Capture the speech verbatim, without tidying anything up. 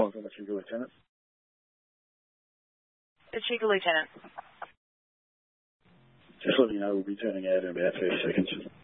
calling from the Chica Lieutenant. The Chica Lieutenant. Just letting you know we'll be turning out in about thirty seconds.